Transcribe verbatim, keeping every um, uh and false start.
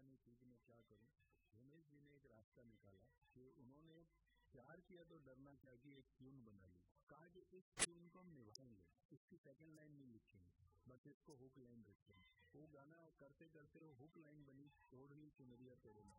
नहीं थी कि मैं क्या करूं। उमेश जी ने एक रास्ता निकाला कि उन्होंने प्यार किया तो डरना क्या की एक ट्यून बना ली। कहा कि इस ट्यून को हम निभाएंगे, इसकी सेकंड लाइन नहीं लिखेंगे, बस इसको हुक लाइन रखेंगे। वो गाना करते करते वो हुक लाइन बनी, छोड़नी चुनरिया तेरे नाम।